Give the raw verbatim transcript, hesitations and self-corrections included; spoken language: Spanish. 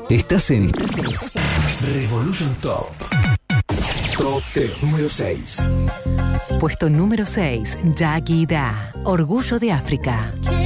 Estás en Revolution Top. Top tres, número seis. Puesto número seis, Jagida, Orgullo de África.